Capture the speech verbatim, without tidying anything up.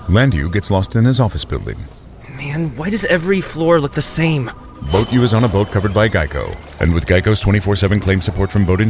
Landu gets lost in his office building. Man, why does every floor look the same? Boat U is on a boat covered by Geico. And with Geico's twenty-four seven claim support from Boat